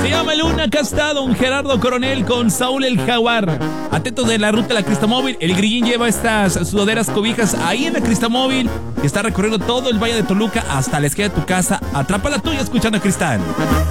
Se llama Luna. Acá está don Gerardo Coronel con Saúl el Jaguar. Atentos de la ruta de la Cristamóvil. El Grillín lleva estas sudaderas cobijas ahí en la Cristamóvil. Está recorriendo todo el Valle de Toluca hasta la esquina de tu casa. Atrapa la tuya escuchando a Cristán.